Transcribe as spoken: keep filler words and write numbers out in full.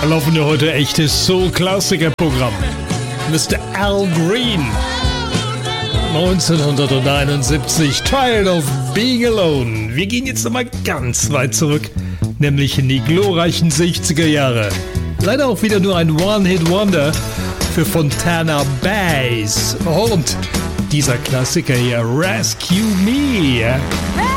laufen ja heute echtes Soul-Klassiker-Programm. Mister Al Green, neunzehnhunderteinundsiebzig, Tired of Being Alone. Wir gehen jetzt nochmal ganz weit zurück, nämlich in die glorreichen sechziger Jahre. Leider auch wieder nur ein One-Hit-Wonder für Fontana Bass. Und dieser Klassiker hier, Rescue Me.